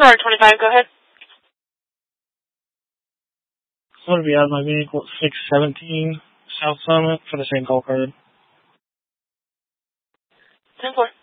Star 25, go ahead. So to be out of my vehicle at 617 South Summit for the same call card. 10-4.